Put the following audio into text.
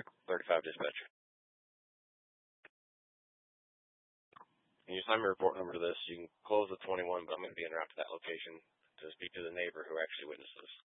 35 dispatch. Can you assign me a report number to this? You can close the 21, but I'm going to be en route to that location to speak to the neighbor who actually witnessed this.